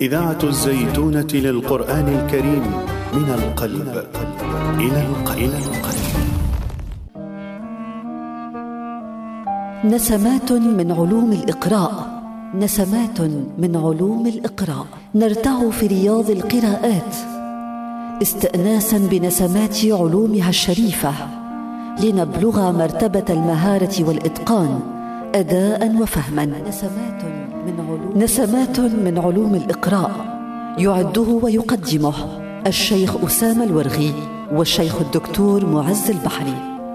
إذاعة الزيتونة للقرآن الكريم من القلب إلى القلب. نسمات من علوم الإقراء، نسمات من علوم الإقراء، نرتع في رياض القراءات استئناسا بنسمات علومها الشريفة لنبلغ مرتبة المهارة والإتقان أداء وفهما. نسمات من علوم الإقراء يعده ويقدمه الشيخ أسامة الورغي والشيخ الدكتور معز البحري.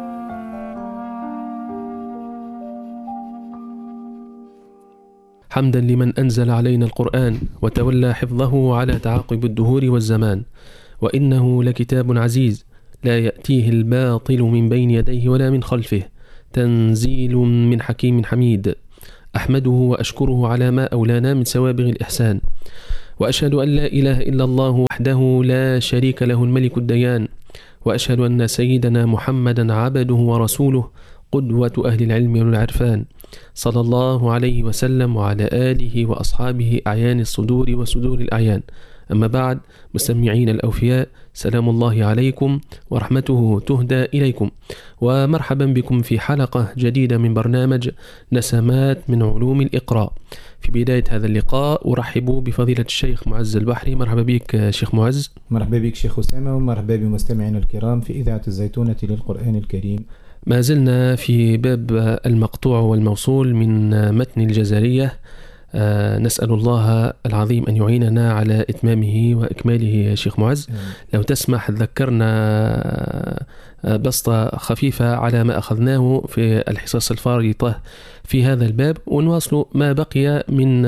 حمدا لمن أنزل علينا القرآن وتولى حفظه على تعاقب الدهور والزمان، وإنه لكتاب عزيز لا يأتيه الباطل من بين يديه ولا من خلفه، تنزيل من حكيم حميد. أحمده وأشكره على ما أولانا من سوابغ الإحسان، وأشهد أن لا إله إلا الله وحده لا شريك له الملك الديان، وأشهد أن سيدنا محمدا عبده ورسوله قدوة أهل العلم والعرفان، صلى الله عليه وسلم وعلى آله وأصحابه أعيان الصدور وصدور الأعيان. أما بعد، مستمعين الأوفياء، سلام الله عليكم ورحمته تهدى إليكم، ومرحبا بكم في حلقة جديدة من برنامج نسمات من علوم الإقراء. في بداية هذا اللقاء أرحب بفضيلة الشيخ معز البحري. مرحبا بك شيخ معز. مرحبا بك شيخ أسامة، ومرحبا بمستمعين الكرام في إذاعة الزيتونة للقرآن الكريم. ما زلنا في باب المقطوع والموصول من متن الجزرية. نسأل الله العظيم أن يعيننا على إتمامه وإكماله. شيخ معز، لو تسمح ذكرنا بسطة خفيفة على ما أخذناه في الحصص الفارطة في هذا الباب، ونواصل ما بقي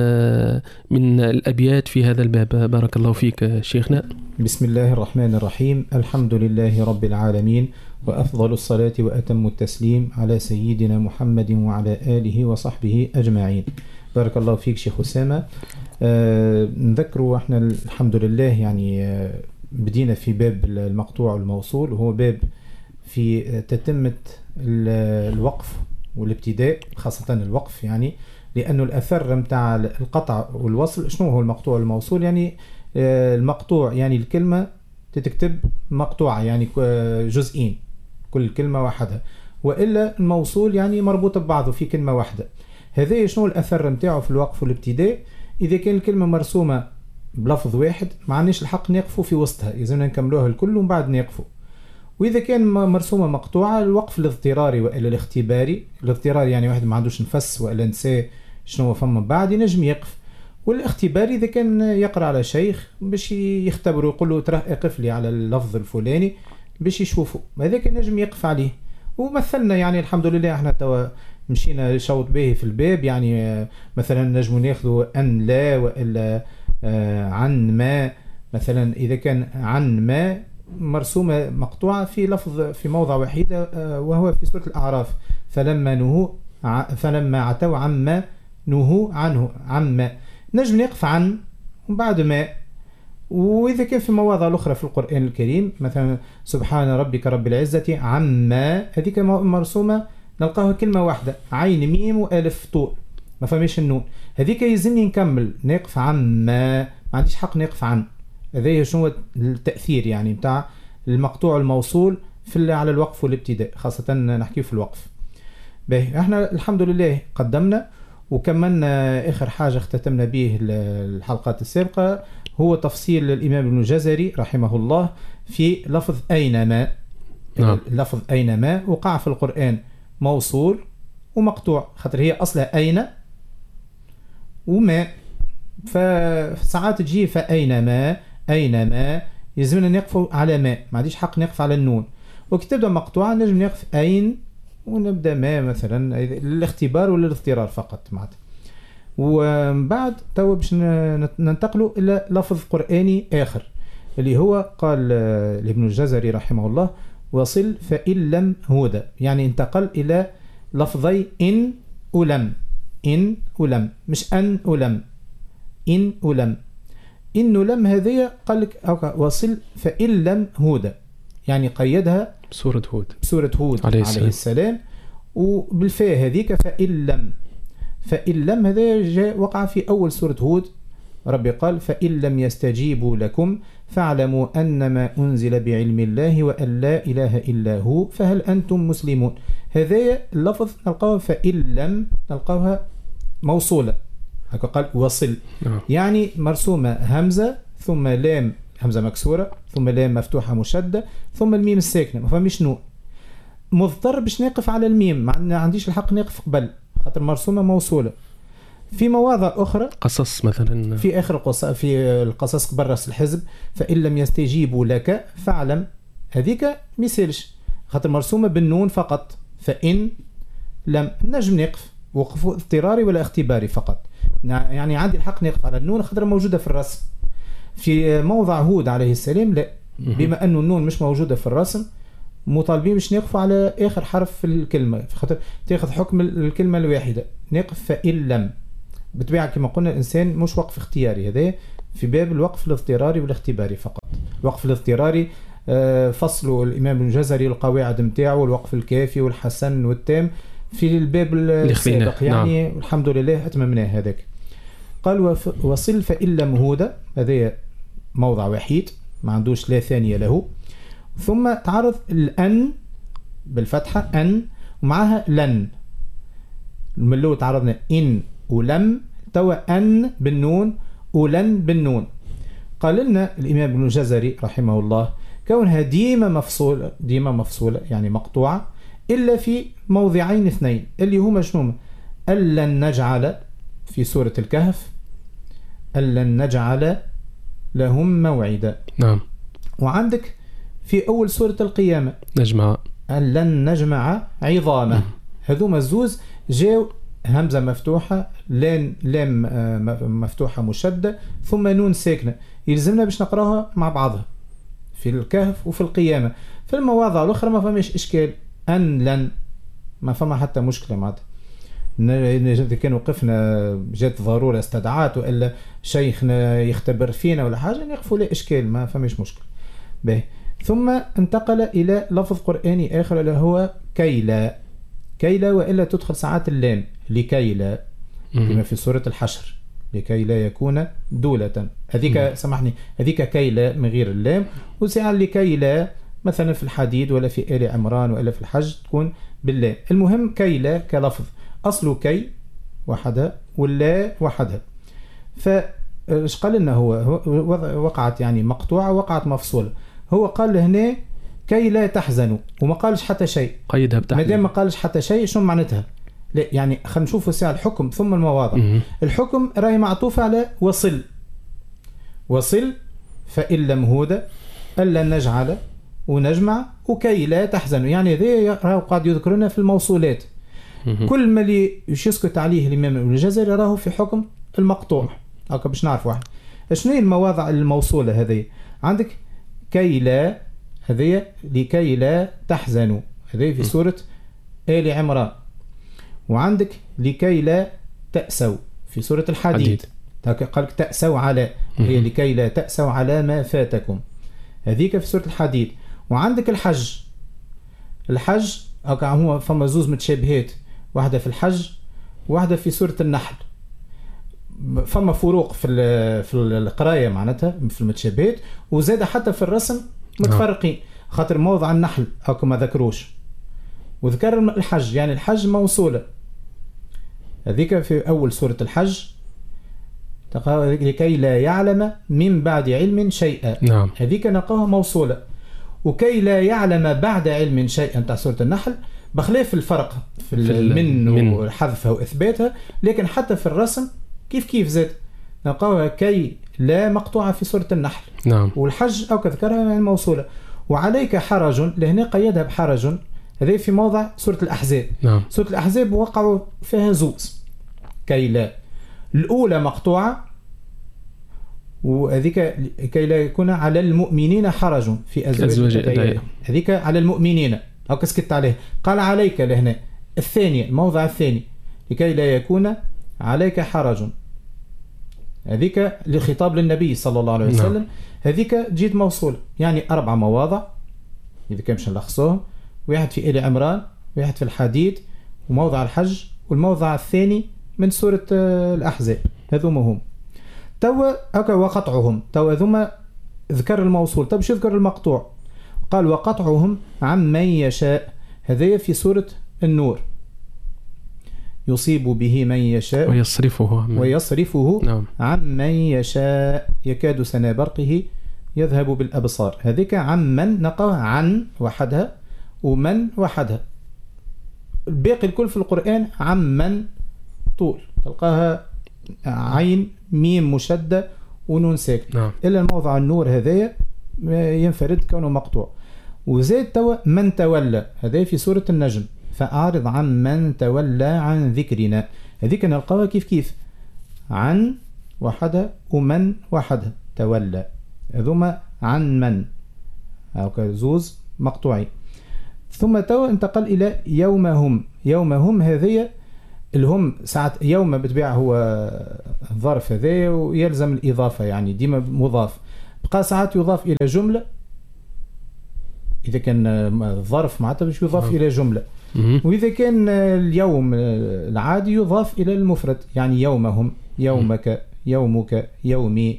من الأبيات في هذا الباب. بارك الله فيك شيخنا. بسم الله الرحمن الرحيم. الحمد لله رب العالمين، وأفضل الصلاة وأتم التسليم على سيدنا محمد وعلى آله وصحبه أجمعين. بارك الله فيك شيخ أسامة. نذكروا احنا الحمد لله يعني بدينا في باب المقطوع والموصول، وهو باب في تتمة الوقف والابتداء، خاصة الوقف، يعني لأنه الأثر متاع القطع والوصل. شنو هو المقطوع والموصول؟ يعني المقطوع يعني الكلمة تتكتب مقطوعة، يعني جزئين، كل كلمة واحدة، وإلا الموصول يعني مربوط ببعضه في كلمة واحدة. هذا شنو الأثر متاعه في الوقف والابتداء؟ إذا كان الكلمة مرسومة بلفظ واحد ما عندناش الحق نقفوا في وسطها، إذا نكملوها الكل ومن بعد نقفوا. وإذا كان مرسومة مقطوعة، الوقف الاضطراري وإلا الاختباري. الاضطراري يعني واحد ما عندوش نفس وإلا نسى شنو فما بعد ينجم يقف. والاختباري إذا كان يقرأ على شيخ باش يختبره، يقول له ترى اقف لي على اللفظ الفلاني باش يشوفه، هذاك ينجم يقف عليه. ومثلنا يعني الحمد لله احنا توا مشينا شوط به في الباب، يعني مثلا نجموا ناخذوا أن لا وإلا عن ما. مثلا إذا كان عن ما مرسومة مقطوعة في لفظ في موضع وحيدة، وهو في سورة الأعراف، فلما عتوا عما نهوا عنه، عما نجم نقف عن وبعد ما. وإذا كان في مواضع الأخرى في القرآن الكريم، مثلا سبحان ربك رب العزة عما، هذيك مرسومة نلقاها كلمة واحدة، عين ميم وألف طول، ما فماش النون، هذيك يزني نكمل نقف عما، ما عنديش حق نقف عن. هذا شنو التأثير يعني بتاع المقطوع الموصول في على الوقف والابتداء، خاصة نحكي في الوقف. باهي، احنا الحمد لله قدمنا وكملنا آخر حاجة اختتمنا به الحلقات السابقة، هو تفصيل الإمام ابن الجزري رحمه الله في لفظ أينما. لفظ أينما وقع في القرآن موصول ومقطوع، خاطر هي أصلها أين وما، فساعات تجي فأينما أينما يلزمنا نقف على ما عنديش حق نقف على النون. وكتبدا مقطوعة نجم نقف أين ونبدأ ما، مثلا الاختبار ولا الاضطرار فقط معناتها. وبعد تو باش ننتقلوا إلى لفظ قرآني آخر اللي هو قال ابن الجزري رحمه الله وصل فإن لم هدى، يعني انتقل إلى لفظي إن ولم. إن ولم، مش أن ولم، إن ولم. إن ولم هذه قال لك وصل فإن لم هدى، يعني قيدها بسورة هود عليه السلام، وبالفاء هذيك فإن لم. فإن لم هذا جاء وقع في أول سورة هود ربي قال فإن لم يستجيبوا لكم فاعلموا أنما أنزل بعلم الله وأن لا إله إلا هو فهل أنتم مسلمون. هذا اللفظ نلقاه فإن لم نلقاها موصولة، هكا قال وصل، يعني مرسومة همزة ثم لام همزة مكسورة ثم لام مفتوحة مشدة ثم الميم الساكنة، ما فهمش نون. مضطر باش نقف على الميم، ما عنديش الحق نقف قبل خاطر مرسومة موصولة. في مواضع أخرى قصص مثلا في آخر في القصص قبل رأس الحزب فإن لم يستجيبوا لك فاعلم، هذيك ميسالش خاطر مرسومة بالنون فقط. فإن لم نجم نقف وقف اضطراري ولا اختباري فقط، يعني عندي الحق نقف على النون خاطر موجودة في الرسم. في موضع هود عليه السلام لا، بما أنه النون مش موجودة في الرسم مطالبين مش نقف على آخر حرف في الكلمة خاطر تاخذ حكم الكلمة الواحدة. نقف فإن لم بطبيعة كما قلنا الإنسان مش وقف اختياري، هذا في باب الوقف الاضطراري والاختباري فقط. الوقف الاضطراري فصل الإمام الجزري القواعد متاعه الوقف الكافي والحسن والتام في الباب السابق يعني نعم. الحمد لله أتممناه هذاك. قال وصل فإن لم هود، هذا موضع وحيد ما عندوش لا ثانية له. ثم تعرض الأن بالفتحة أن ومعها لن، من الأول تعرضنا إن ولم، توا أن بالنون ولن بالنون. قال لنا الإمام ابن الجزري رحمه الله كونها ديما مفصولة يعني مقطوعة إلا في موضعين اثنين اللي هما شنو؟ ألن نجعل في سورة الكهف ألن نجعل لهم موعدا، نعم. وعندك في أول سورة القيامة نجمع ألن نجمع عظامه. هذوما الزوز جاو همزة مفتوحة لام مفتوحة مشدة ثم نون ساكنة، يلزمنا باش نقراها مع بعضها في الكهف وفي القيامة. في المواضع الأخرى ما فماش إشكال، أن لن ما فما حتى مشكلة معناتها. كان وقفنا جات ضرورة استدعات وإلا شيخنا يختبر فينا ولا حاجة نقفوا لا إشكال ما فماش مشكلة. به ثم انتقل إلى لفظ قرآني آخر اللي هو كيلا. كيلا وإلا تدخل ساعات اللام لكيلا كما في سورة الحشر لكي لا يكون دولة، هذيك سامحني هذيك كيلا من غير اللام، وساعات لكي لا مثلا في الحديد ولا في آل عمران ولا في الحج تكون بالله. المهم كيلا كلفظ أصله كي وحدها ولا وحدها. فايش قال لنا هو وقعت يعني مقطوعة وقعت مفصولة. هو قال هنا كي لا تحزنوا وما قالش حتى شيء، قيدها بتحديد. ما دام ما قالش حتى شيء شنو معناتها؟ لا يعني خلينا نشوفوا ساعة الحكم ثم المواضع. الحكم راهي معطوفة على وصل فإن لم هود ألا نجعل ونجمع وكي لا تحزنوا، يعني ذي راهو قاعد يذكرنا في الموصولات. كل ما اللي يسكت عليه الإمام ابن الجزري راهو في حكم المقطوع. هكا باش نعرف واحد شنو هي المواضع الموصولة هذه. عندك كي لا هذه لكي لا تحزنوا هذه في سورة آل عمران، وعندك لكي لا تأسوا في سورة الحديد. قالك تأسوا على هي لكي لا تأسوا على ما فاتكم هذيك في سورة الحديد. وعندك الحج هو فما زوز متشابهات، واحدة في الحج واحدة في سورة النحل. فما فروق في القراية معناتها في المتشابهات، وزاد حتى في الرسم متفرقين خاطر موضع النحل هاكو ما ذكروش وذكر الحج، يعني الحج موصولة هذيك في أول سورة الحج لكي لا يعلم من بعد علم شيئا. نعم. هذيك نلقاها موصولة. وكي لا يعلم بعد علم شيئا تاع سورة النحل بخلاف الفرق في المن وحذفها وإثباتها، لكن حتى في الرسم كيف زاد نلقاها كي لا مقطوعة في سورة النحل. نعم. والحج أو كذكرها من الموصولة. وعليك حرج لهنا قيدها بحرج، هذه في موضع سورة الأحزاب. نعم. سورة الأحزاب وقعوا فيها زوز كي لا، الأولى مقطوعة وهذيك كي لا يكون على المؤمنين حرج في أزواج أدعيائهم، هذيك على المؤمنين أو كسكت عليه. قال عليك لهنا الثانية الموضع الثاني لكي لا يكون عليك حرج، هذيك لخطاب للنبي صلى الله عليه وسلم. نعم. هذيك جيت موصولة، يعني 4 مواضع إذا كان مش نلخصوهم، واحد في آل عمران واحد في الحديد وموضع الحج والموضع الثاني من سورة الأحزاب. هذو مهم. توا هكا وقطعهم، توا ثم ذكر الموصول. طب شو ذكر المقطوع؟ قال وقطعهم عن من يشاء، هذا في سورة النور. يصيب به من يشاء ويصرفه نعم. عن من يشاء يكاد سنا برقه يذهب بالأبصار. هذيك عن من نقرأ عن وحدها ومن وحدها. الباقي الكل في القرآن عن من طول، تلقاها عين ميم مشدة ونون ساكن. نعم. إلا الموضع النور هذايا ينفرد كونه مقطوع. وزاد توا من تولى، هذا في سورة النجم، فأعرض عن من تولى عن ذكرنا. هذيك نلقاها كيف كيف عن وحدها ومن وحدها تولى، هذوما عن من أو كزوز مقطوعي. ثم توا انتقل إلى يومهم. يومهم هذه الهم ساعة يوم بالطبيعة هو الظرف هذا ويلزم الإضافة، يعني ديما مضاف. بقى ساعات يضاف إلى جملة، إذا كان الظرف معناتها باش يضاف إلى جملة. وإذا كان اليوم العادي يضاف إلى المفرد، يعني يومهم، يومك، يومك، يومي،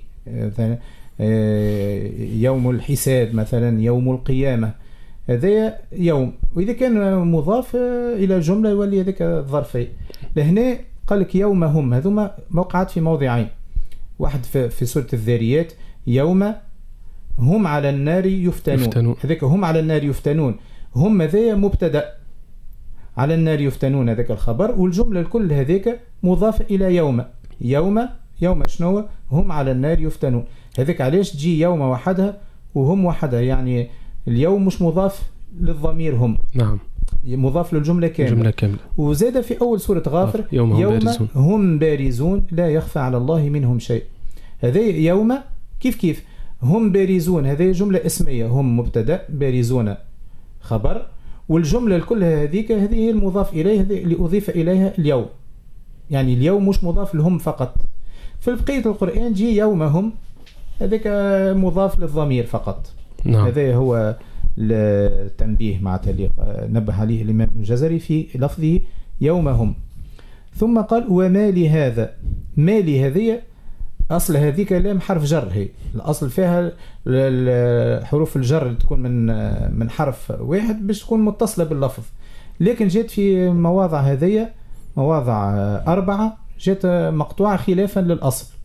يوم الحساب مثلا، يوم القيامة، هذا يوم. وإذا كان مضاف إلى جملة يولي هذاك الظرفي. لهنا قال لك يومهم، هذوما موقعات في موضعين. واحد في سورة الذاريات يوم هم على النار يفتنون. هذاك هم على النار يفتنون، هم هذايا مبتدأ، على النار يفتنون هذاك الخبر، والجملة الكل هذاك مضاف إلى يوم. يوم شنو؟ هم على النار يفتنون. هذاك علاش تجي يوم وحدها وهم وحدها، يعني اليوم مش مضاف للضمير هم، نعم، مضاف للجملة كاملة. وزاد في أول سورة غافر يوم هم بارزون لا يخفى على الله منهم شيء. هذا يوم كيف هم بارزون، هذه جملة اسمية، هم مبتدأ، بارزون خبر، والجملة الكل هذيك هذه هي المضاف إليه اللي أضيف إليها اليوم، يعني اليوم مش مضاف لهم فقط. في بقية القرآن جي يومهم هذاك مضاف للضمير فقط. نعم. هذا هو التنبيه معناتها اللي نبه عليه الإمام الجزري في لفظه يومهم. ثم قال وما لهذا، ما لهذه أصل هذيك لام حرف جر، هي الأصل فيها حروف الجر اللي تكون من حرف واحد باش تكون متصلة باللفظ، لكن جات في مواضع هذية مواضع 4 جات مقطوعة خلافا للأصل.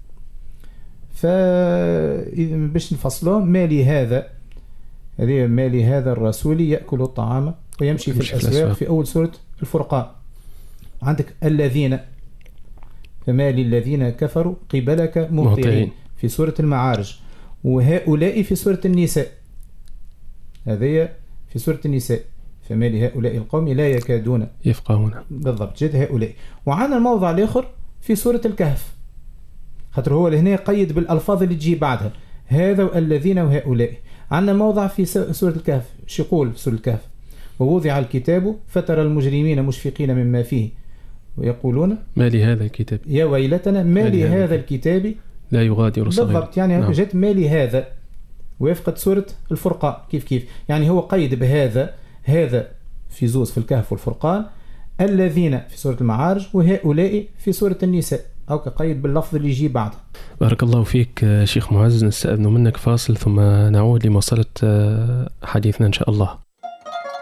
فباش نفصلهم ما لهذا، هذه ما لهذا الرسول يأكل الطعام ويمشي في الأسواق في أول سورة الفرقان. عندك الذين فما للذين كفروا قبلك مهطعين في سورة المعارج، وهؤلاء في سورة النساء، هذه في سورة النساء فما لهؤلاء القوم لا يكادون يفقهون، بالضبط جد هؤلاء. وعندنا الموضع الآخر في سورة الكهف، خاطر هو لهنا قيد بالألفاظ اللي تجي بعدها، هذا والذين وهؤلاء. عندنا موضع في سورة الكهف، شو يقول سورة الكهف ووضع الكتاب فترى المجرمين مشفقين مما فيه ويقولون ما لهذا الكتاب يا ويلتنا ما لهذا الكتاب لا يغادر صغيرة. بالضبط، يعني نعم. جت ما لهذا وفقت سورة الفرقان كيف يعني هو قيد بهذا، هذا في زوز في الكهف والفرقان، الذين في سورة المعارج، وهؤلاء في سورة النساء، أو كقيد باللفظ اللي يجي بعد. بارك الله فيك شيخ معز، نستأذن منك فاصل ثم نعود لمواصلة حديثنا إن شاء الله.